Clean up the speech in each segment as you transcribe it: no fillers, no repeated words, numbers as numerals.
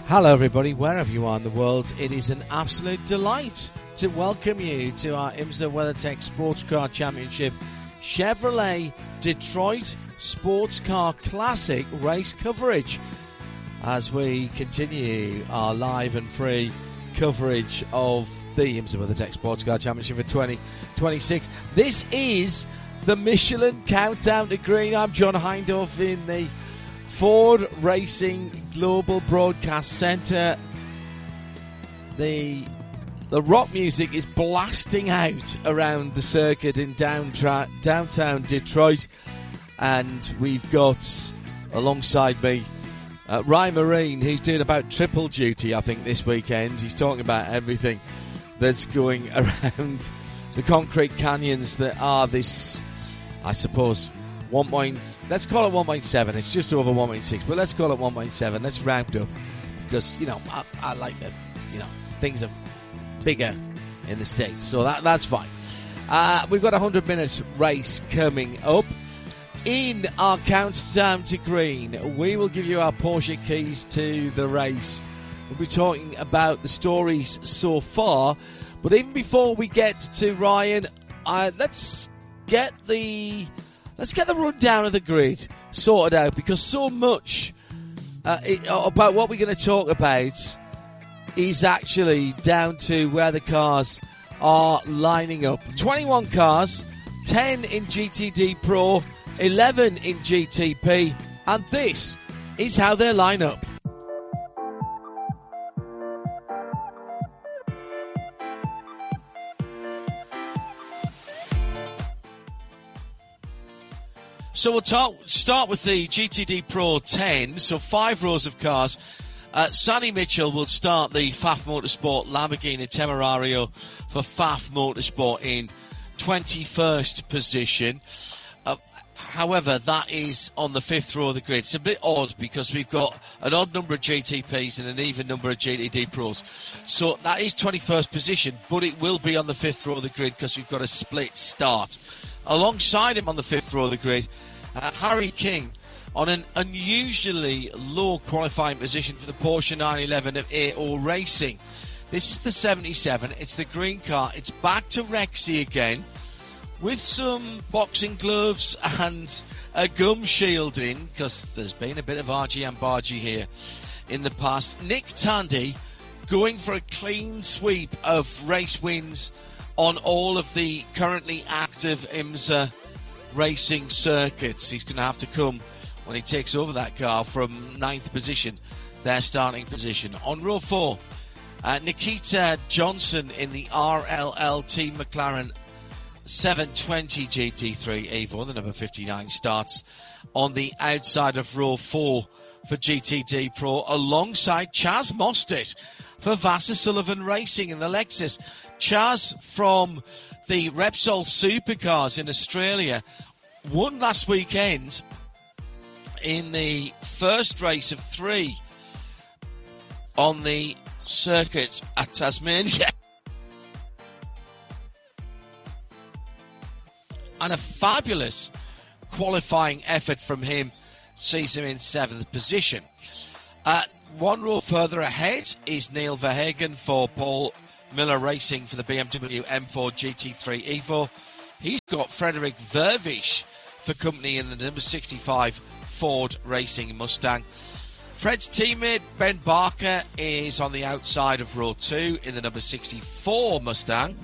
Hello everybody, wherever you are in the world, it is an absolute delight to welcome you to our IMSA WeatherTech Sports Car Championship Chevrolet Detroit Sports Car Classic race coverage as we continue our live and free coverage of the IMSA WeatherTech Sports Car Championship for 2026. This is the Michelin Countdown to Green. I'm John Hindhaugh in the Ford Racing Global Broadcast Centre. The rock music is blasting out around the circuit in downtown Detroit, and we've got alongside me Ryan Marine, who's doing about triple duty, I think, this weekend. He's talking about everything that's going around the concrete canyons that are this, I suppose, let's call it 1.7. It's just over 1.6, but let's call it 1.7. Let's round up because, I like that, things are bigger in the States, so that's fine. We've got a 100-minute race coming up. In our countdown to green, we will give you our Porsche keys to the race. We'll be talking about the stories so far, but even before we get to Ryan, let's get the rundown of the grid sorted out, because so much about what we're going to talk about is actually down to where the cars are lining up. 21 cars, 10 in GTD Pro, 11 in GTP, and this is how they line up. So we'll start with the GTD Pro 10, so 5 rows of cars. Sonny Mitchell will start the Pfaff Motorsport Lamborghini Temerario for Pfaff Motorsport in 21st position. However, that is on the 5th row of the grid. It's a bit odd because we've got an odd number of GTPs and an even number of GTD Pros. So that is 21st position, but it will be on the 5th row of the grid because we've got a split start. Alongside him on the 5th row of the grid, Harry King on an unusually low qualifying position for the Porsche 911 of AO Racing. This is the 77. It's the green car. It's back to Rexy again with some boxing gloves and a gum shielding because there's been a bit of argy and bargy here in the past. Nick Tandy going for a clean sweep of race wins on all of the currently active IMSA racing circuits. He's going to have to come when he takes over that car from 9th position, their starting position. On row 4, Nikita Johnson in the RLL Team McLaren 720 GT3 Evo, the number 59, starts on the outside of row 4 for GTD Pro, alongside Chaz Mostert for Vasser Sullivan Racing in the Lexus. Chaz from the Repsol Supercars in Australia won last weekend in the first race of 3 on the circuit at Tasmania. And a fabulous qualifying effort from him sees him in 7th position. 1 row further ahead is Neil Verhagen for Paul Miller Racing for the BMW M4 GT3 Evo. He's got Frederick Vervish for company in the number 65 Ford Racing Mustang. Fred's teammate Ben Barker is on the outside of row 2 in the number 64 Mustang.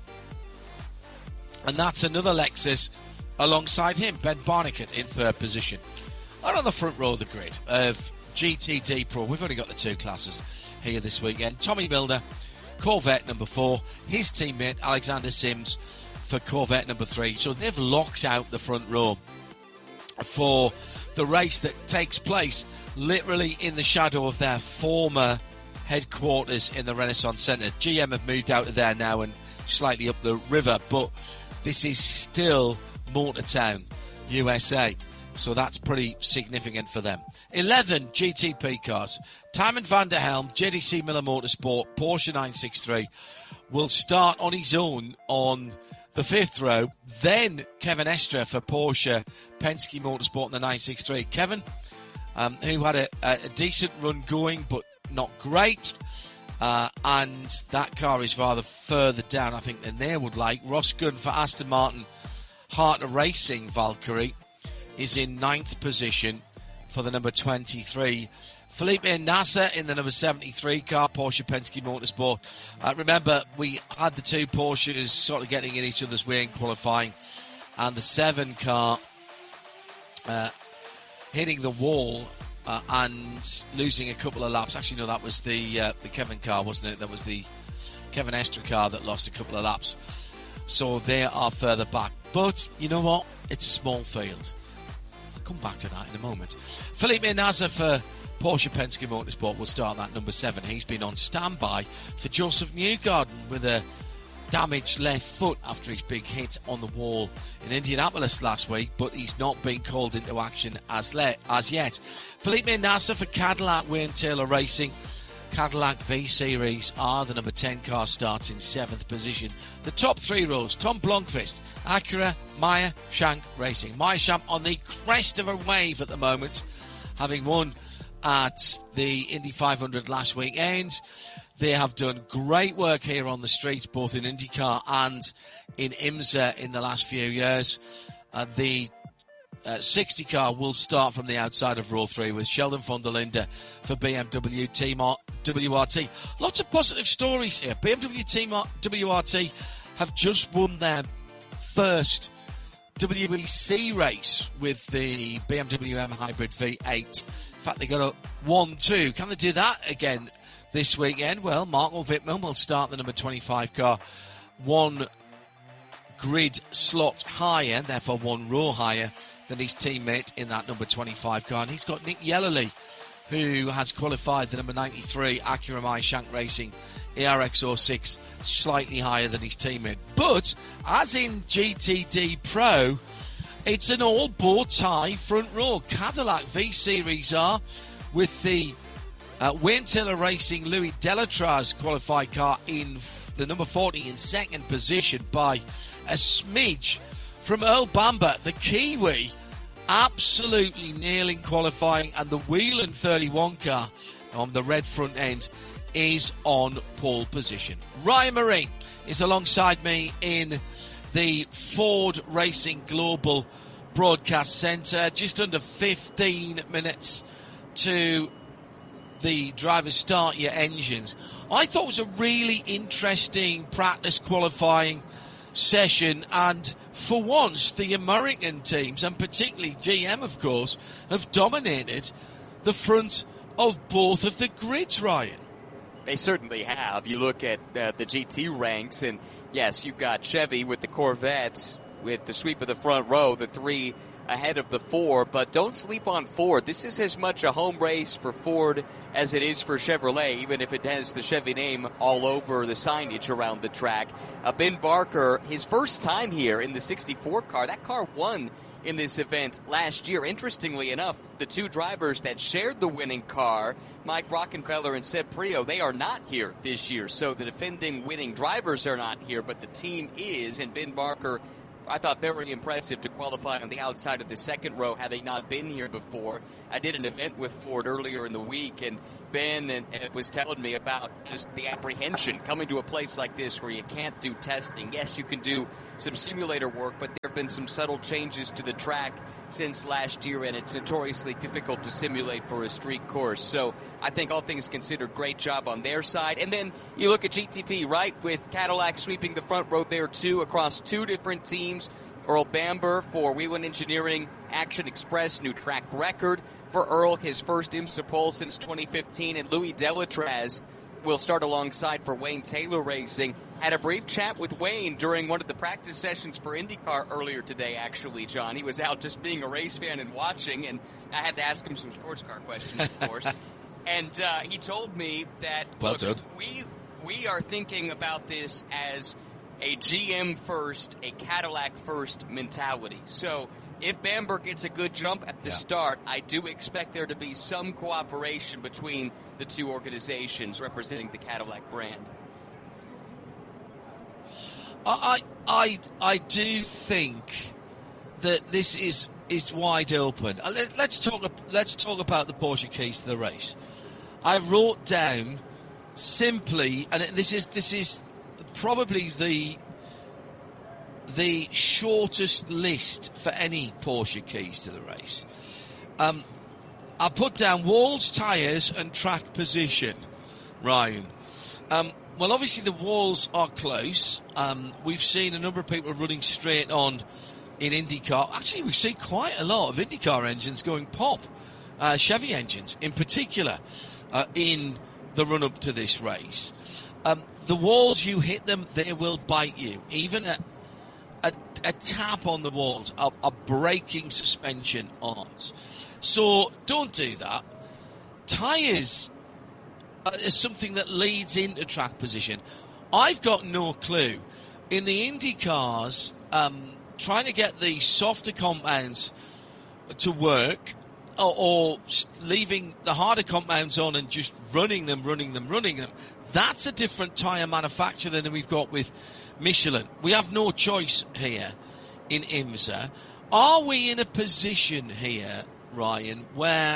And that's another Lexus alongside him, Ben Barnicat in 3rd position. And on the front row of the grid of GTD Pro, we've only got the 2 classes here this weekend. Tommy Milner, Corvette number 4, his teammate Alexander Sims for Corvette number 3. So they've locked out the front row for the race that takes place literally in the shadow of their former headquarters in the Renaissance Centre. GM have moved out of there now and slightly up the river, but this is still Motortown, USA. So that's pretty significant for them. 11 GTP cars. Timon van der Helm, JDC Miller Motorsport, Porsche 963, will start on his own on the 5th row. Then Kevin Estre for Porsche Penske Motorsport in the 963. Kevin, who had a decent run going, but not great. And that car is rather further down, I think, than they would like. Ross Gunn for Aston Martin Heart of Racing Valkyrie is in 9th position for the number 23. Felipe Nasser in the number 73 car, Porsche Penske Motorsport. Remember, we had the two Porsches sort of getting in each other's way in qualifying, and the 7 car hitting the wall and losing a couple of laps. Actually, no, that was the Kevin car, wasn't it? That was the Kevin Estre car that lost a couple of laps. So they are further back. But you know what? It's a small field. I'll come back to that in a moment. Felipe Nasser for Porsche Penske Motorsport will start that number 7. He's been on standby for Joseph Newgarden with a damaged left foot after his big hit on the wall in Indianapolis last week, but he's not been called into action as yet. Felipe Nasser for Cadillac Wayne Taylor Racing. Cadillac V-Series are the number 10 car, starts in 7th position. The top 3 rows, Tom Blomqvist, Acura, Meyer Shank Racing. Meyer Shank on the crest of a wave at the moment, having won at the Indy 500 last weekend. They have done great work here on the street, both in IndyCar and in IMSA in the last few years. The 60 car will start from the outside of row 3 with Sheldon von der Linde for BMW Team WRT. Lots of positive stories here. BMW Team WRT have just won their first WEC race with the BMW M Hybrid V8. In fact, they got a 1-2. Can they do that again this weekend? Well, Marco Wittmann will start the number 25 car 1 grid slot higher, therefore 1 row higher than his teammate in that number 25 car. And he's got Nick Yellerly, who has qualified the number 93 Acura Meyer Shank Racing ARX06 slightly higher than his teammate. But, as in GTD Pro, it's an all-bow tie front row. Cadillac V-Series are with the Wayne Taylor Racing Louis Delatraz qualified car in the number 40 in 2nd position by a smidge from Earl Bamber, the Kiwi, absolutely nailing qualifying, and the Whelen 31 car on the red front end is on pole position. Ryan Marine is alongside me in the Ford Racing Global Broadcast Centre. Just under 15 minutes to the drivers start your engines. I thought it was a really interesting practice qualifying session, and for once the American teams, and particularly GM of course, have dominated the front of both of the grids, Ryan. They certainly have. You look at the GT ranks, and yes, you've got Chevy with the Corvettes with the sweep of the front row, the 3 ahead of the 4, but don't sleep on Ford. This is as much a home race for Ford as it is for Chevrolet, even if it has the Chevy name all over the signage around the track. Ben Barker, his first time here in the 64 car. That car won in this event last year. Interestingly enough, the 2 drivers that shared the winning car, Mike Rockenfeller and Seb Prio, they are not here this year. So the defending winning drivers are not here, but the team is, and Ben Barker, I thought very impressive to qualify on the outside of the 2nd row had they not been here before. I did an event with Ford earlier in the week, and Ben was telling me about just the apprehension coming to a place like this where you can't do testing. Yes, you can do some simulator work, but there have been some subtle changes to the track since last year, and it's notoriously difficult to simulate for a street course. So I think all things considered, great job on their side. And then you look at GTP, right, with Cadillac sweeping the front row there too across 2 different teams. Earl Bamber for Whelen Engineering Action Express, new track record for Earl, his first IMSA pole since 2015, and Louis Delatraz will start alongside for Wayne Taylor Racing. Had a brief chat with Wayne during one of the practice sessions for IndyCar earlier today, actually, John. He was out just being a race fan and watching, and I had to ask him some sports car questions, of course. And he told me that, look, we are thinking about this as a GM first, a Cadillac first mentality. So if Bamber gets a good jump at the start, I do expect there to be some cooperation between the 2 organizations representing the Cadillac brand. I do think that this is wide open. Let's talk about the Porsche keys to the race. I wrote down simply, and this is probably the shortest list for any Porsche keys to the race. I put down walls, tyres and track position, Ryan. Well, obviously the walls are close. We've seen a number of people running straight on in IndyCar. Actually, we've seen quite a lot of IndyCar engines going pop. Chevy engines in particular in the run-up to this race. The walls, you hit them, they will bite you. Even a tap on the walls are breaking suspension arms. So don't do that. Tyres is something that leads into track position. I've got no clue. In the Indy cars, trying to get the softer compounds to work, or leaving the harder compounds on and just running them, that's a different tyre manufacturer than we've got with Michelin. We have no choice here in IMSA. Are we in a position here, Ryan, where,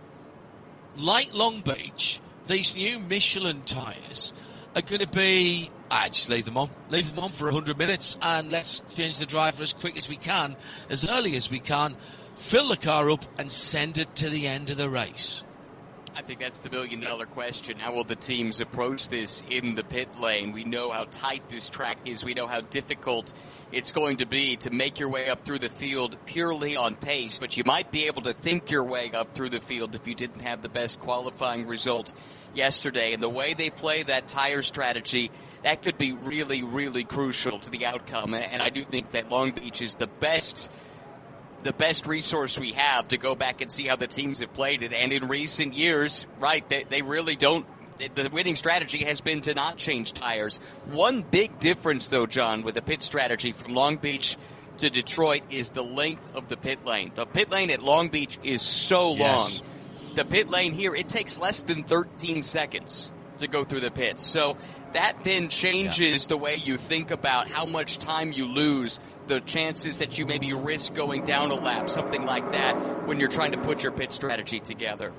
like Long Beach, these new Michelin tyres are going to be, just leave them on for 100 minutes and let's change the driver as quick as we can, as early as we can, fill the car up and send it to the end of the race? I think that's the million-dollar question. How will the teams approach this in the pit lane? We know how tight this track is. We know how difficult it's going to be to make your way up through the field purely on pace, but you might be able to think your way up through the field if you didn't have the best qualifying result yesterday. And the way they play that tire strategy, that could be really, really crucial to the outcome. And I do think that Long Beach is the best resource we have to go back and see how the teams have played it. And in recent years, right, they really don't. The winning strategy has been to not change tires. One big difference, though, John, with the pit strategy from Long Beach to Detroit is the length of the pit lane. The pit lane at Long Beach is so long. The pit lane here, it takes less than 13 seconds to go through the pits. So that then changes the way you think about how much time you lose, the chances that you maybe risk going down a lap, something like that, when you're trying to put your pit strategy together.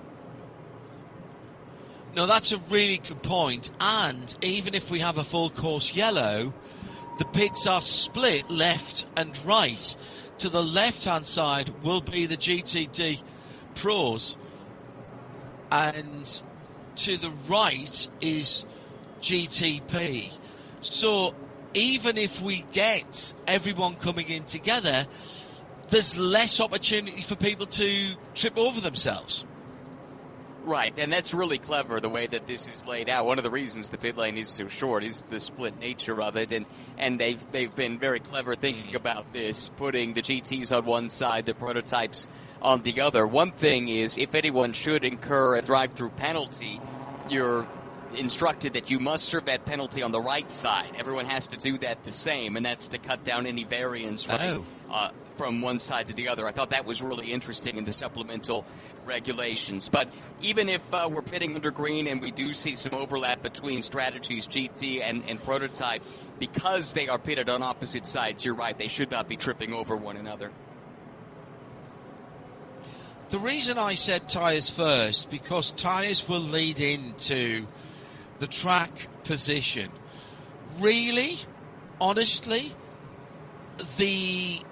No, that's a really good point. And even if we have a full course yellow, the pits are split left and right. To the left-hand side will be the GTD Pros, and to the right is GTP. So even if we get everyone coming in together, there's less opportunity for people to trip over themselves. Right, and that's really clever, the way that this is laid out. One of the reasons the pit lane is so short is the split nature of it, and they've been very clever thinking about this, putting the GTs on one side, the prototypes on the other. One thing is, if anyone should incur a drive-through penalty, you're instructed that you must serve that penalty on the right side. Everyone has to do that the same, and that's to cut down any variance from one side to the other. I thought that was really interesting in the supplemental regulations. But even if we're pitting under green and we do see some overlap between strategies, GT and prototype, because they are pitted on opposite sides, you're right, they should not be tripping over one another. The reason I said tyres first, because tyres will lead into the track position. Really, honestly, the